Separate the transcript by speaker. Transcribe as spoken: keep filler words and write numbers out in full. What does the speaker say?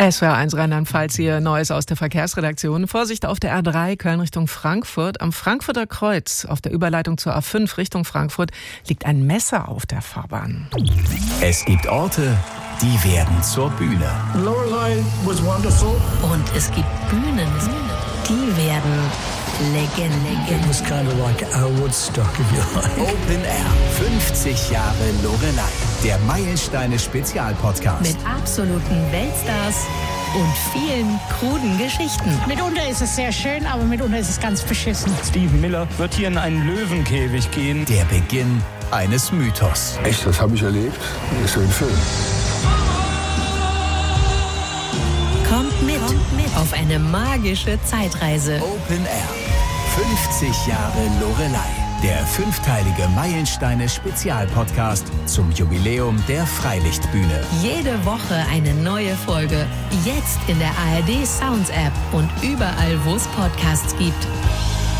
Speaker 1: S W R eins Rheinland-Pfalz hier, Neues aus der Verkehrsredaktion. Vorsicht auf der R drei, Köln Richtung Frankfurt. Am Frankfurter Kreuz, auf der Überleitung zur A fünf Richtung Frankfurt, liegt ein Messer auf der Fahrbahn.
Speaker 2: Es gibt Orte, die werden zur Bühne.
Speaker 3: Lorelei was wonderful.
Speaker 4: Und es gibt Bühnen, die werden Legenden.
Speaker 3: It was kind of like our Woodstock, if you like.
Speaker 2: Open Air. fünfzig Jahre Lorelei. Der Meilensteine-Spezialpodcast.
Speaker 4: Mit absoluten Weltstars und vielen kruden Geschichten.
Speaker 5: Mitunter ist es sehr schön, aber mitunter ist es ganz beschissen.
Speaker 6: Steven Miller wird hier in einen Löwenkäfig gehen.
Speaker 2: Der Beginn eines Mythos.
Speaker 7: Echt, das habe ich erlebt. Das ist so ein Film.
Speaker 4: Kommt mit, Kommt mit auf eine magische Zeitreise.
Speaker 2: Open Air. fünfzig Jahre Lorelei. Der fünfteilige Meilensteine-Spezialpodcast zum Jubiläum der Freilichtbühne.
Speaker 4: Jede Woche eine neue Folge. Jetzt in der A R D Sounds App und überall, wo es Podcasts gibt.